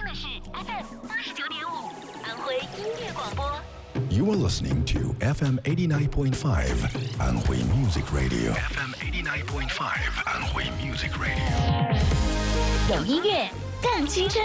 听的是 FM 89.5安徽音乐广播。 You are listening to FM 89.5 安徽 Music Radio. FM 89.5 安徽 Music Radio. 有音乐，更青春。